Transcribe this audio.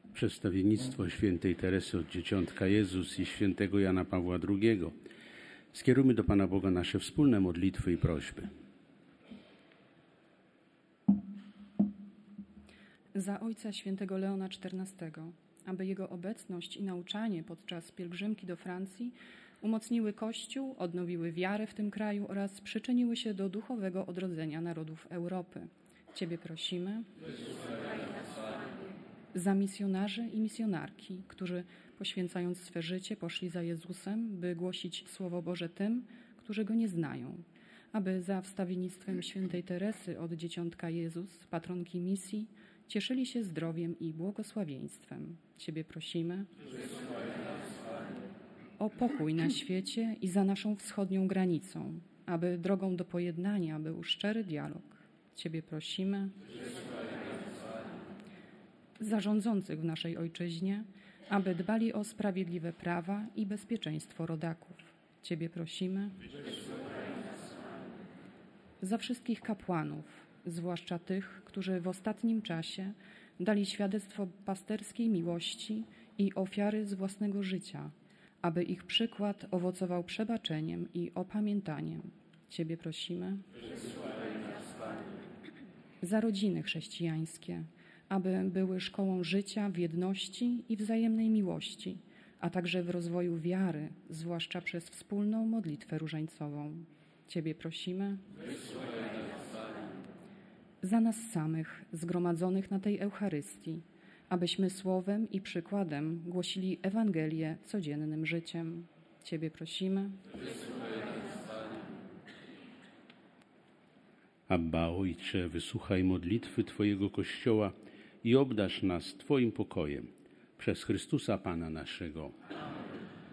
Przedstawiennictwo świętej Teresy od Dzieciątka Jezus i świętego Jana Pawła II. Skierujmy do Pana Boga nasze wspólne modlitwy i prośby. Za ojca świętego Leona XIV, aby jego obecność i nauczanie podczas pielgrzymki do Francji umocniły Kościół, odnowiły wiarę w tym kraju oraz przyczyniły się do duchowego odrodzenia narodów Europy. Ciebie prosimy. Za misjonarzy i misjonarki, którzy poświęcając swe życie poszli za Jezusem, by głosić Słowo Boże tym, którzy Go nie znają. Aby za wstawiennictwem świętej Teresy od Dzieciątka Jezus, patronki misji, cieszyli się zdrowiem i błogosławieństwem. Ciebie prosimy. O pokój na świecie i za naszą wschodnią granicą, aby drogą do pojednania był szczery dialog. Ciebie prosimy. Za rządzących w naszej ojczyźnie, aby dbali o sprawiedliwe prawa i bezpieczeństwo rodaków. Ciebie prosimy. Za wszystkich kapłanów, zwłaszcza tych, którzy w ostatnim czasie dali świadectwo pasterskiej miłości i ofiary z własnego życia, aby ich przykład owocował przebaczeniem i opamiętaniem. Ciebie prosimy. Za rodziny chrześcijańskie, aby były szkołą życia w jedności i wzajemnej miłości, a także w rozwoju wiary, zwłaszcza przez wspólną modlitwę różańcową. Ciebie prosimy. Za nas samych, zgromadzonych na tej Eucharystii, abyśmy słowem i przykładem głosili Ewangelię codziennym życiem. Ciebie prosimy. Abba, Ojcze, wysłuchaj modlitwy Twojego Kościoła i obdarz nas Twoim pokojem. Przez Chrystusa Pana naszego.